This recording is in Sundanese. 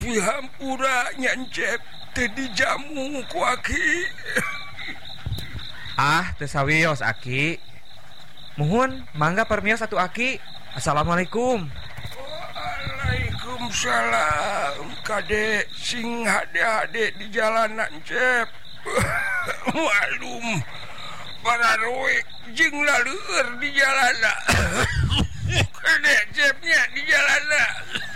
Hampura nyancep tadi jamu ku Aki. Teu sawios Aki. Muhun, mangga permios atuh Aki. Assalamualaikum. Waalaikumsalam. Kade sing hade-hade di jalanan Cep. Malum pararoe jeung laleur di jalanan. Kade Cepnya di jalanan.